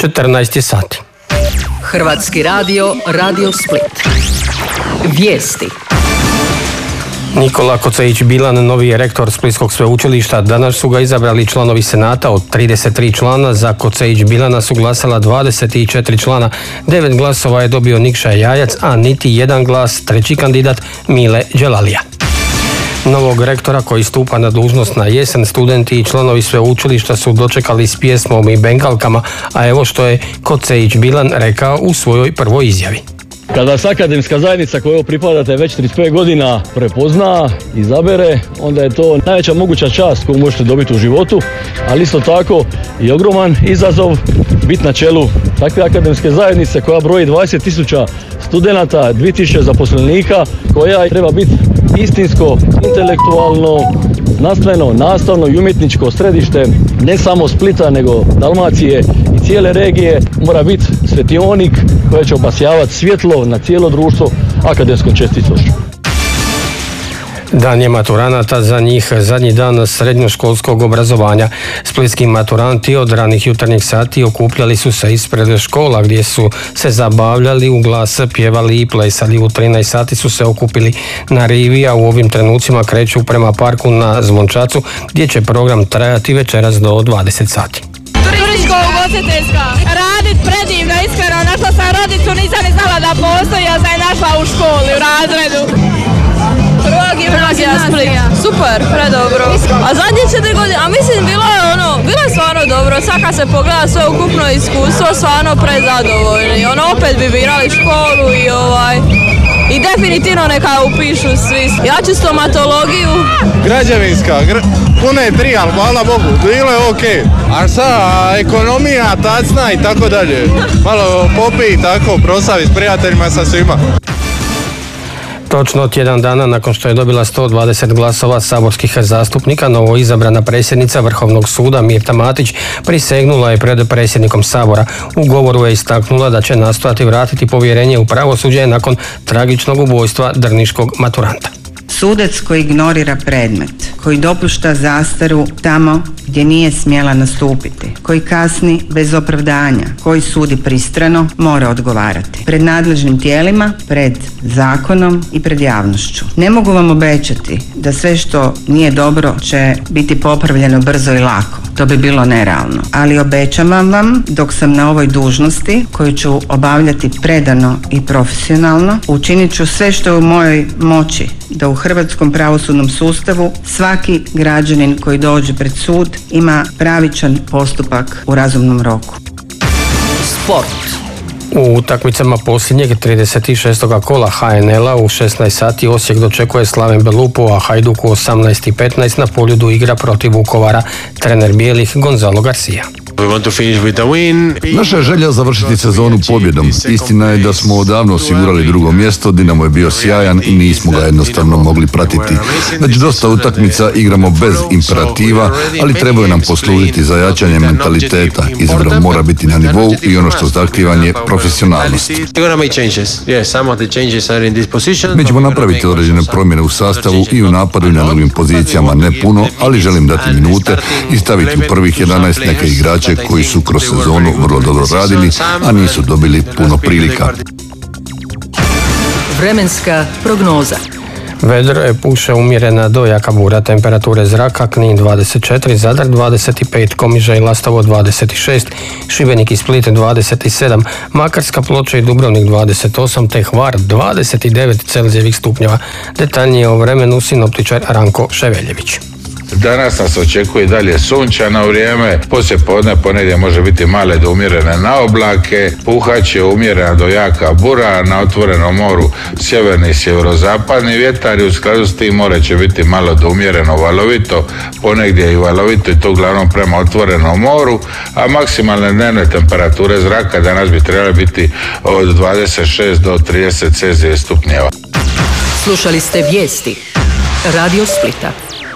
14 je sati. Hrvatski radio, Radio Split. Vijesti. Nikola Kocejić-Bilan, novi je rektor Splitskog sveučilišta. Danas su ga izabrali članovi Senata. Od 33 člana za Kocejić-Bilana su glasala 24 člana. 9 glasova je dobio Nikša Jajac, a niti jedan glas treći kandidat Mile Đelalija. Novog rektora koji stupa na dužnost na jesen, studenti i članovi sveučilišta su dočekali s pjesmom i bengalkama, a evo što je Kocejić-Bilan rekao u svojoj prvoj izjavi. Kada vas akademska zajednica kojoj pripadate već 35 godina prepozna, izabere, onda je to najveća moguća čast koju možete dobiti u životu, ali isto tako i ogroman izazov biti na čelu takve akademske zajednice koja broji 20.000 studenata, 2.000 zaposlenika, koja treba biti istinsko, intelektualno, znanstveno, nastavno i umjetničko središte ne samo Splita nego Dalmacije i cijele regije. Mora biti svetionik koji će obasjavati svjetlo na cijelo društvo akademskom čestitošću. Dan je maturanata, za njih zadnji dan srednjoškolskog obrazovanja. Splitski maturanti od ranih jutarnjih sati okupljali su se ispred škola gdje su se zabavljali, u glas pjevali i plesali. U 13 sati su se okupili na rivi, a u ovim trenucima kreću prema parku na Zvončacu gdje će program trajati večeras do 20 sati. Turističko-ugostiteljska. Radit predivno, iskreno, našla sam rodicu, nisam ni znala da postoji, ja sam je našla u školi, u razredu. Prva gimnazija Split. Super, predobro. A zadnje 4 godine, a mislim bilo je stvarno dobro. Sad kad se pogleda sve ukupno iskustvo, stvarno prezadovoljni. Opet bi birali školu i definitivno neka upišu svi. Ja ću stomatologiju. Građevinska, puno je trijal, hvala Bogu, bilo je okej. A sad ekonomija, tacna i tako dalje. Malo popi i tako, proslavi s prijateljima sa svima. Točno tjedan dana nakon što je dobila 120 glasova saborskih zastupnika, novo izabrana predsjednica Vrhovnog suda Mirta Matić prisegnula je pred predsjednikom Sabora. U govoru je istaknula da će nastojati vratiti povjerenje u pravosuđe nakon tragičnog ubojstva drniškog maturanta. Sudac koji ignorira predmet, koji dopušta zastaru tamo gdje nije smjela nastupiti, koji kasni bez opravdanja, koji sudi pristrano, mora odgovarati. Pred nadležnim tijelima, pred zakonom i pred javnošću. Ne mogu vam obećati da sve što nije dobro će biti popravljeno brzo i lako. To bi bilo nerealno. Ali obećavam vam, dok sam na ovoj dužnosti, koju ću obavljati predano i profesionalno, učinit ću sve što je u mojoj moći da u hrvatskom pravosudnom sustavu svaki građanin koji dođe pred sud ima pravičan postupak u razumnom roku. Sport. U utakmicama posljednjeg 36. kola HNL-a u 16 sati Osijek dočekuje Slaven Belupo, a Hajduk u 18:15 na Poljudu igra protiv Vukovara. Trener bijelih Gonzalo Garcia. Naša je želja završiti sezonu pobjedom. Istina je da smo odavno osigurali drugo mjesto, Dinamo je bio sjajan i nismo ga jednostavno mogli pratiti. Već dosta utakmica igramo bez imperativa, ali trebaju nam poslužiti za jačanje mentaliteta. Izbor mora biti na nivou i ono što zahtijeva je profesionalnost. Mi ćemo napraviti određene promjene u sastavu i u napadu i na drugim pozicijama, ne puno, ali želim dati minute i staviti u prvih 11 neke igrače koji su kroz sezonu vrlo dobro radili, a nisu dobili puno prilika. Vremenska prognoza. Vedro puše umjerena do jaka bura, temperature zraka Knin 24, Zadar 25, Komiža i Lastovo 26, Šibenik i Split 27, Makarska, Ploče i Dubrovnik 28, te Hvar 29 Celzijevih stupnjeva. Detaljnije o vremenu sinoptičar Ranko Ševeljević. Danas nas očekuje dalje sunčano vrijeme, poslije podne ponedjeljak može biti male do umjerene na oblake, puhaće umjerena do jaka bura, na otvorenom moru sjeverni i sjeverozapadni vjetar i u skladu s tim more će biti malo do umjereno valovito, ponegdje i valovito i to uglavnom prema otvorenom moru, a maksimalne dnevne temperature zraka danas bi trebale biti od 26 do 30 Celzijevih stupnjeva. Slušali ste vijesti Radio Splita.